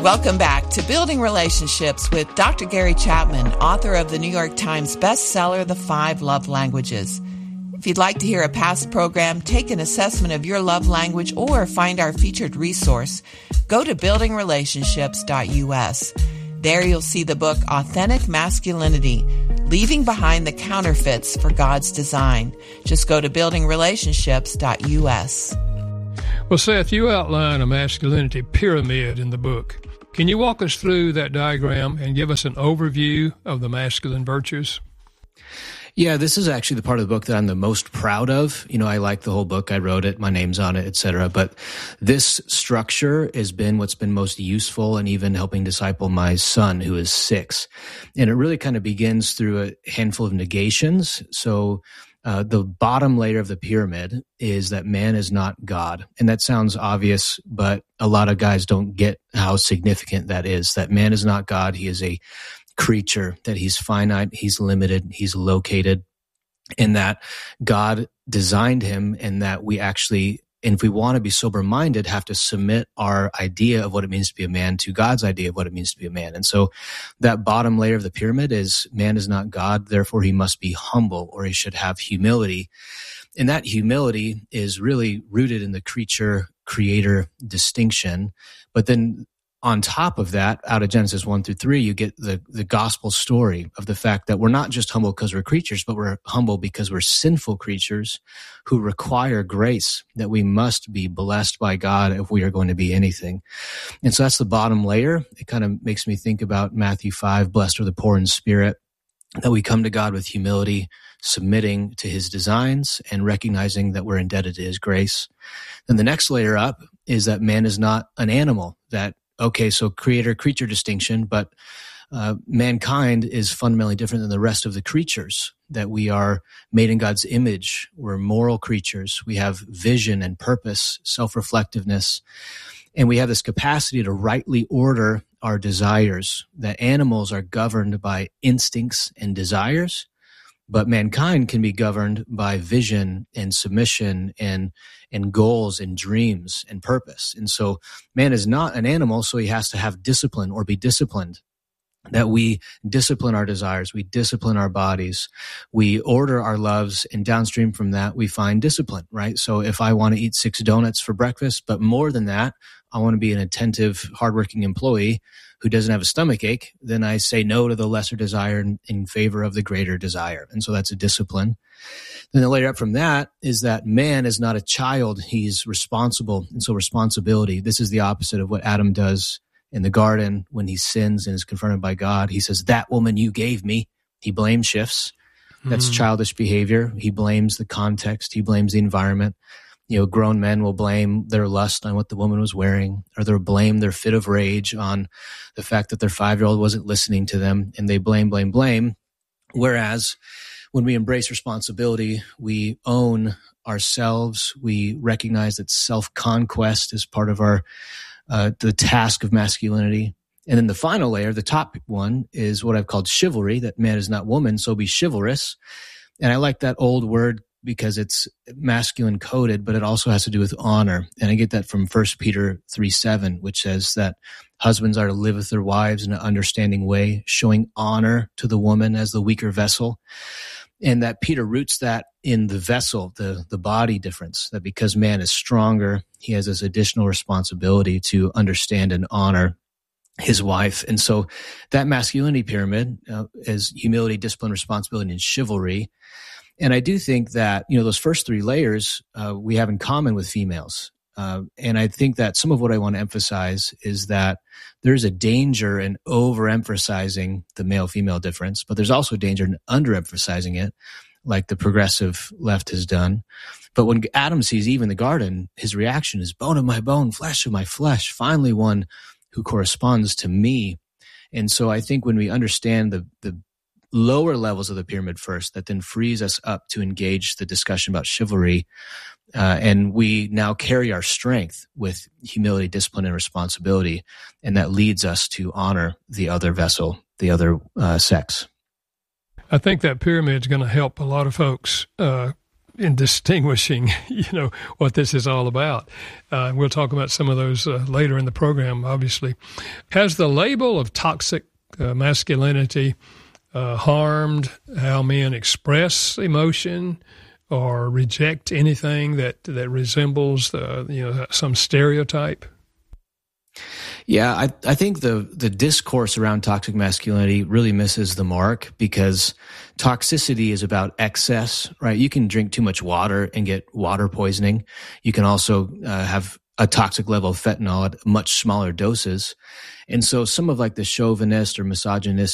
Welcome back to Building Relationships with Dr. Gary Chapman, author of the New York Times bestseller, The 5 Love Languages. If you'd like to hear a past program, take an assessment of your love language, or find our featured resource, go to buildingrelationships.us. There you'll see the book Authentic Masculinity, Leaving Behind the Counterfeits for God's Design. Just go to buildingrelationships.us. Well, Seth, you outline a masculinity pyramid in the book. Can you walk us through that diagram and give us an overview of the masculine virtues? Yeah, this is actually the part of the book that I'm the most proud of. You know, I like the whole book. I wrote it, my name's on it, etc. But this structure has been what's been most useful and even helping disciple my son, who is 6. And it really kind of begins through a handful of negations. So the bottom layer of the pyramid is that man is not God. And that sounds obvious, but a lot of guys don't get how significant that is, that man is not God. He is a creature, that he's finite, he's limited, he's located, and that God designed him, and that we actually, and if we want to be sober-minded, have to submit our idea of what it means to be a man to God's idea of what it means to be a man. And so that bottom layer of the pyramid is man is not God, therefore he must be humble, or he should have humility. And that humility is really rooted in the creature-creator distinction. But then on top of that, out of Genesis 1-3, you get the gospel story of the fact that we're not just humble because we're creatures, but we're humble because we're sinful creatures who require grace, that we must be blessed by God if we are going to be anything. And so that's the bottom layer. It kind of makes me think about Matthew 5, blessed are the poor in spirit, that we come to God with humility, submitting to his designs and recognizing that we're indebted to his grace. Then the next layer up is that man is not an animal, that okay, so creator-creature distinction, but mankind is fundamentally different than the rest of the creatures, that we are made in God's image. We're moral creatures. We have vision and purpose, self-reflectiveness, and we have this capacity to rightly order our desires, that animals are governed by instincts and desires, but mankind can be governed by vision and submission and goals and dreams and purpose. And so man is not an animal, so he has to have discipline or be disciplined. That we discipline our desires, we discipline our bodies, we order our loves, and downstream from that, we find discipline, right? So if I want to eat 6 donuts for breakfast, but more than that, I want to be an attentive, hardworking employee who doesn't have a stomach ache, then I say no to the lesser desire in favor of the greater desire. And so that's a discipline. Then the layer up from that is that man is not a child, he's responsible. And so responsibility, this is the opposite of what Adam does in the garden when he sins and is confronted by God. He says, that woman you gave me. He blame shifts. That's childish behavior. He blames the context. He blames the environment. You know, grown men will blame their lust on what the woman was wearing, or they'll blame their fit of rage on the fact that their 5-year-old wasn't listening to them, and they blame. Whereas when we embrace responsibility, we own ourselves. We recognize that self-conquest is part of our the task of masculinity. And then the final layer, the top one, is what I've called chivalry, that man is not woman, so be chivalrous. And I like that old word because it's masculine coded, but it also has to do with honor. And I get that from 1 Peter 3:7, which says that husbands are to live with their wives in an understanding way, showing honor to the woman as the weaker vessel. And that Peter roots that in the vessel, the body difference, that because man is stronger, he has this additional responsibility to understand and honor his wife. And so that masculinity pyramid is humility, discipline, responsibility, and chivalry. And I do think that, you know, those first 3 layers we have in common with females. And I think that some of what I want to emphasize is that there's a danger in overemphasizing the male-female difference, but there's also a danger in underemphasizing it, like the progressive left has done. But when Adam sees Eve in the garden, his reaction is bone of my bone, flesh of my flesh, finally one who corresponds to me. And so I think when we understand the lower levels of the pyramid first, that then frees us up to engage the discussion about chivalry. And we now carry our strength with humility, discipline, and responsibility. And that leads us to honor the other vessel, the other sex. I think that pyramid is going to help a lot of folks in distinguishing, what this is all about. We'll talk about some of those later in the program, obviously. Has the label of toxic masculinity harmed how men express emotion or reject anything that resembles some stereotype? Yeah, I think the discourse around toxic masculinity really misses the mark, because toxicity is about excess, right? You can drink too much water and get water poisoning. You can also have a toxic level of fentanyl at much smaller doses. And so some of like the chauvinist or misogynistic